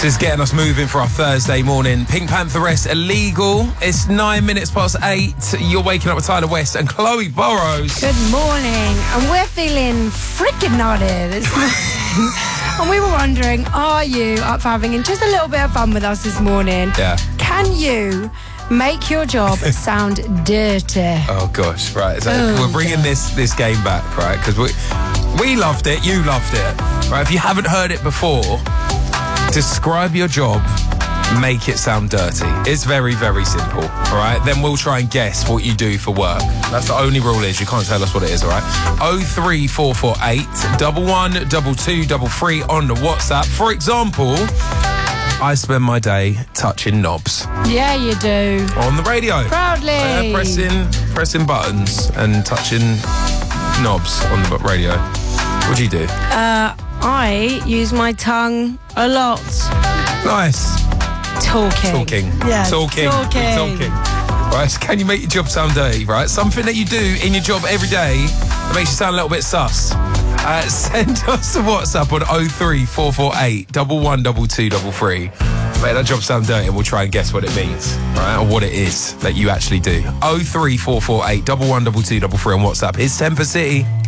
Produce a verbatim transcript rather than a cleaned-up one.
This is getting us moving for our Thursday morning. Pink Pantheress, Illegal. It's nine minutes past eight. You're waking up with Tyler West and Chloe Burrows. Good morning. And we're feeling freaking knotted this morning. And we were wondering, are you up for having just a little bit of fun with us this morning? Yeah. Can you make your job sound dirty? Oh, gosh. Right. So Oh, we're bringing God. this this game back, right? Because we, we loved it. You loved it. Right? If you haven't heard it before, describe your job, make it sound dirty. It's very, very simple, all right? Then we'll try and guess what you do for work. That's the only rule is you can't tell us what it is, all right? oh three four four eight, one one two two three three on the WhatsApp. For example, I spend my day touching knobs Yeah, you do. on the radio. Proudly. Uh, pressing, pressing buttons and touching knobs on the radio. What do you do? Uh, I use my tongue a lot. Nice. Talking. Talking. Yeah, Talking. talking. Talking. Right, so can you make your job sound dirty, right? Something that you do in your job every day that makes you sound a little bit sus. Uh, send us a WhatsApp on oh three four four eight, one one two two three three. Make that job sound dirty and we'll try and guess what it means, right? Or what it is that you actually do. oh three four four eight, one one two two three three on WhatsApp. It's Temper City.